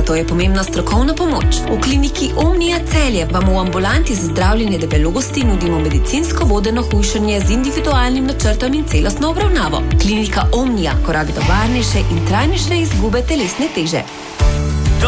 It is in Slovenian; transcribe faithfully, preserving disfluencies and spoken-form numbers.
zato je pomembna strokovna pomoč. V kliniki Omnia Celje vam v ambulanti za zdravljenje debelosti nudimo medicinsko vodeno hujšanje z individualnim načrtom in celostno obravnavo. Klinika Omnia, korak do varnejše in trajnejše izgube telesne teže.